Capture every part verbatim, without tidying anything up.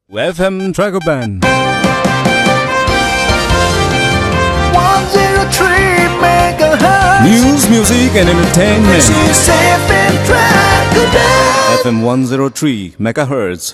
F M Tracker Band. one oh three megahertz. News, music and entertainment. This is F M Tracker Band. F M one oh three megahertz.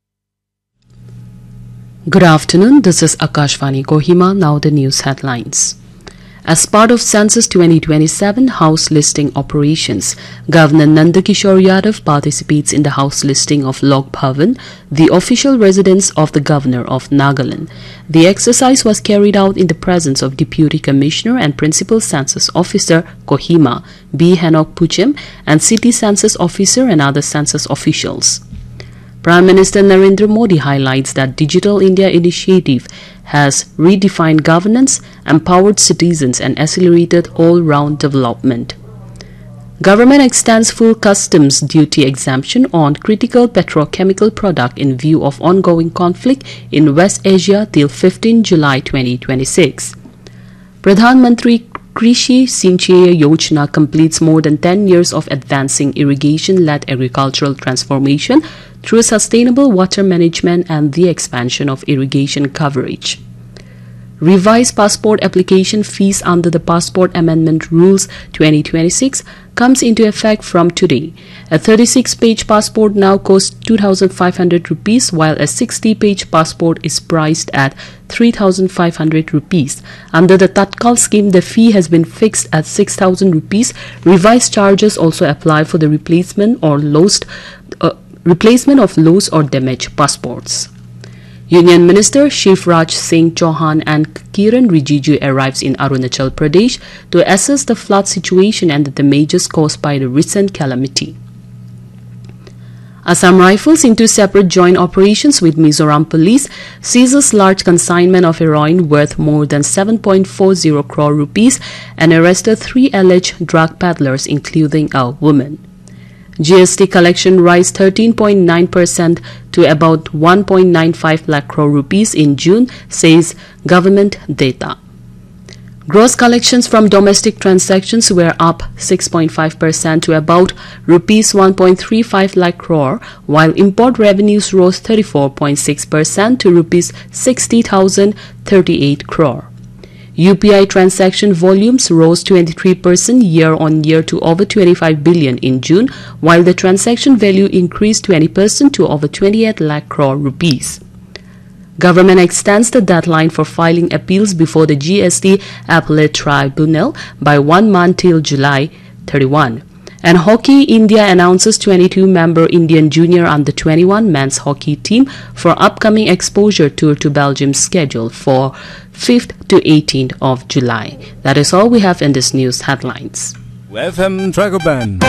Good afternoon, this is Akashvani Kohima. Now the news headlines. As part of Census twenty twenty-seven house listing operations, Governor Nandakishore Yadav participates in the house listing of Lok Bhavan, the official residence of the Governor of Nagaland. The exercise was carried out in the presence of Deputy Commissioner and Principal Census Officer Kohima, B. Henok Puchem, and City Census Officer and other census officials. Prime Minister Narendra Modi highlights that Digital India initiative has redefined governance, empowered citizens and accelerated all-round development. Government extends full customs duty exemption on critical petrochemical product in view of ongoing conflict in West Asia till fifteenth July twenty twenty-six. Pradhan Mantri Krishi Sinchay Yojana completes more than ten years of advancing irrigation-led agricultural transformation through sustainable water management and the expansion of irrigation coverage. Revised passport application fees under the Passport Amendment Rules twenty twenty-six comes into effect from today. A thirty-six page passport now costs two thousand five hundred rupees, while a sixty page passport is priced at three thousand five hundred rupees. Under the Tatkal scheme, the fee has been fixed at six thousand rupees. Revised charges also apply for the replacement or lost uh, replacement of lost or damaged passports. Union Minister Shivraj Singh Chauhan and Kiran Rijiju arrives in Arunachal Pradesh to assess the flood situation and the damages caused by the recent calamity. Assam Rifles, into separate joint operations with Mizoram Police, seizes large consignment of heroin worth more than seven point four zero crore rupees and arrested three alleged drug peddlers, including a woman. G S T collection rise thirteen point nine percent to about one point nine five lakh crore rupees in June, says government data. Gross collections from domestic transactions were up six point five percent to about rupees one point three five lakh crore, while import revenues rose thirty-four point six percent to rupees sixty thousand thirty-eight crore. U P I transaction volumes rose twenty-three percent year-on-year to over twenty-five billion in June, while the transaction value increased twenty percent to over twenty-eight lakh crore rupees. Government extends the deadline for filing appeals before the G S T Appellate Tribunal by one month till July thirty-first. And Hockey India announces twenty-two member Indian Junior Under twenty-one men's hockey team for upcoming exposure tour to Belgium scheduled for fifth to eighteenth of July. That is all we have in this news headlines. F M Tracker Band.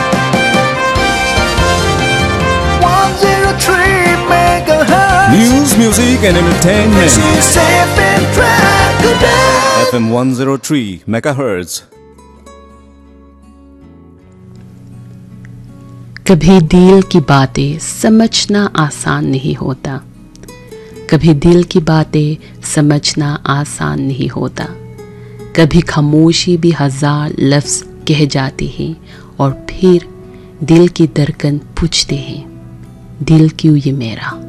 one oh three megahertz. News, music and entertainment. This is F M Tracker Band. F M one oh three megahertz. कभी दिल की बातें समझना आसान नहीं होता, कभी दिल की बातें समझना आसान नहीं होता, कभी खामोशी भी हजार लफ्ज़ कह जाते हैं और फिर दिल की धड़कन पूछते हैं, दिल क्यों ये मेरा।